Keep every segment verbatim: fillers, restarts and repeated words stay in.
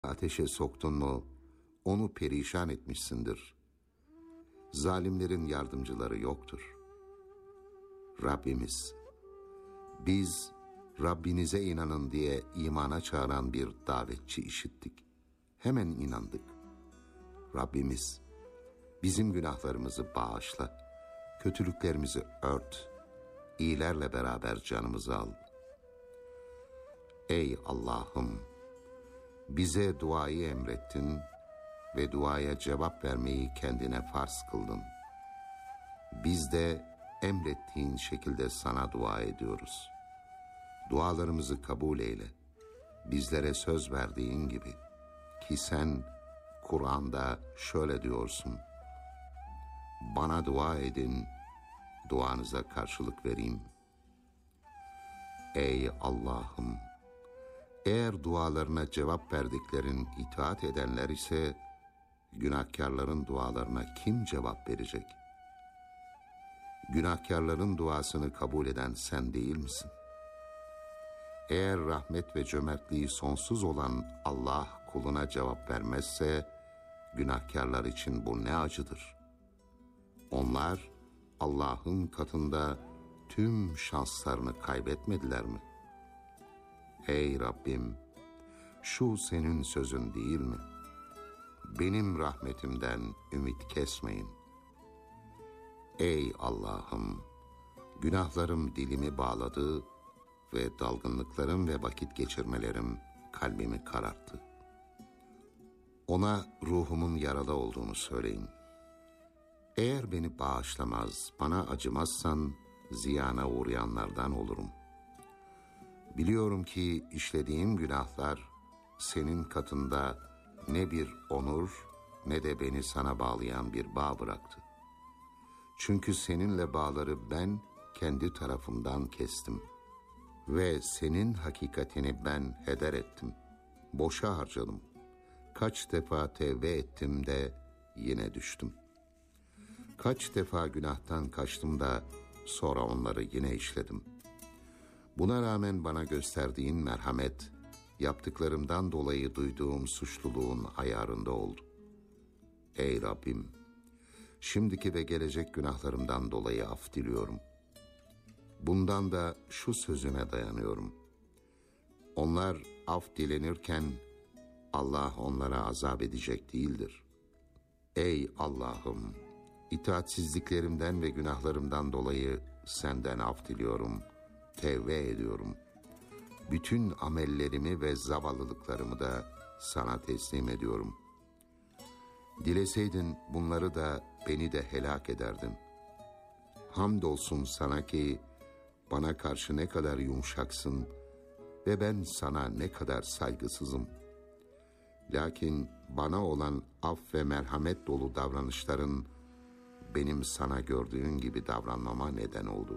Ateşe soktun mu, onu perişan etmişsindir. Zalimlerin yardımcıları yoktur. Rabbimiz, biz Rabbinize inanın diye imana çağıran bir davetçi işittik. Hemen inandık. Rabbimiz, bizim günahlarımızı bağışla, kötülüklerimizi ört, iyilerle beraber canımızı al. Ey Allah'ım, bize duayı emrettin ve duaya cevap vermeyi kendine farz kıldın. Biz de emrettiğin şekilde sana dua ediyoruz. Dualarımızı kabul eyle. Bizlere söz verdiğin gibi ki sen Kur'an'da şöyle diyorsun: bana dua edin, duanıza karşılık vereyim. Ey Allah'ım, eğer dualarına cevap verdiklerin itaat edenler ise günahkarların dualarına kim cevap verecek? Günahkarların duasını kabul eden sen değil misin? Eğer rahmet ve cömertliği sonsuz olan Allah kuluna cevap vermezse günahkarlar için bu ne acıdır. Onlar Allah'ın katında tüm şanslarını kaybetmediler mi? Ey Rabbim, şu senin sözün değil mi? Benim rahmetimden ümit kesmeyin. Ey Allah'ım, günahlarım dilimi bağladı ve dalgınlıklarım ve vakit geçirmelerim kalbimi kararttı. Ona ruhumun yaralı olduğunu söyleyin. Eğer beni bağışlamaz, bana acımazsan ziyana uğrayanlardan olurum. Biliyorum ki işlediğim günahlar senin katında ne bir onur ne de beni sana bağlayan bir bağ bıraktı. Çünkü seninle bağları ben kendi tarafımdan kestim ve senin hakikatini ben heder ettim. Boşa harcadım. Kaç defa tevbe ettim de yine düştüm. Kaç defa günahtan kaçtım da sonra onları yine işledim. Buna rağmen bana gösterdiğin merhamet, yaptıklarımdan dolayı duyduğum suçluluğun ayarında oldu. Ey Rabbim, şimdiki ve gelecek günahlarımdan dolayı af diliyorum. Bundan da şu sözüne dayanıyorum: onlar af dilenirken Allah onlara azap edecek değildir. Ey Allah'ım, itaatsizliklerimden ve günahlarımdan dolayı senden af diliyorum, tevbe ediyorum. Bütün amellerimi ve zavallılıklarımı da sana teslim ediyorum. Dileseydin bunları da beni de helak ederdin. Hamdolsun sana ki bana karşı ne kadar yumuşaksın ve ben sana ne kadar saygısızım. Lakin bana olan af ve merhamet dolu davranışların benim sana gördüğün gibi davranmama neden oldu.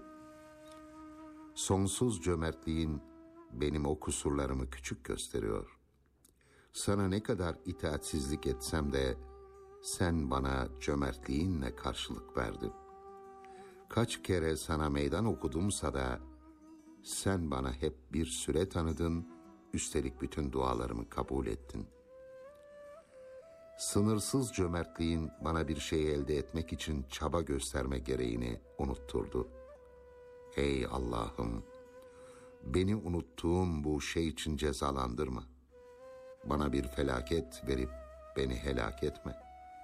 Sonsuz cömertliğin benim o kusurlarımı küçük gösteriyor. Sana ne kadar itaatsizlik etsem de sen bana cömertliğinle karşılık verdin. Kaç kere sana meydan okudumsa da sen bana hep bir süre tanıdın, üstelik bütün dualarımı kabul ettin. Sınırsız cömertliğin bana bir şey elde etmek için çaba gösterme gereğini unutturdu. Ey Allah'ım, beni unuttuğum bu şey için cezalandırma. Bana bir felaket verip beni helak etme.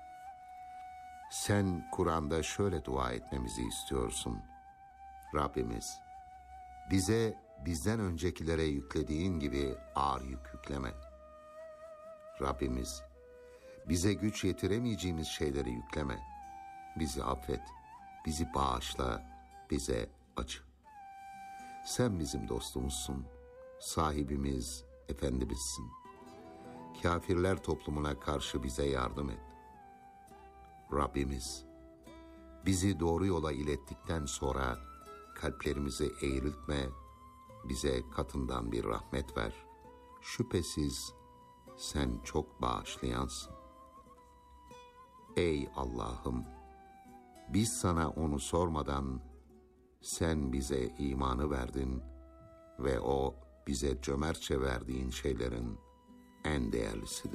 Sen Kur'an'da şöyle dua etmemizi istiyorsun: Rabbimiz, bize bizden öncekilere yüklediğin gibi ağır yük yükleme. Rabbimiz, bize güç yetiremeyeceğimiz şeyleri yükleme. Bizi affet, bizi bağışla, bize acı. Sen bizim dostumuzsun, sahibimiz, efendimizsin. Kafirler toplumuna karşı bize yardım et. Rabbimiz, bizi doğru yola ilettikten sonra kalplerimizi eğriltme, bize katından bir rahmet ver. Şüphesiz sen çok bağışlayansın. Ey Allah'ım, biz sana onu sormadan sen bize imanı verdin ve o bize cömertçe verdiğin şeylerin en değerlisidir.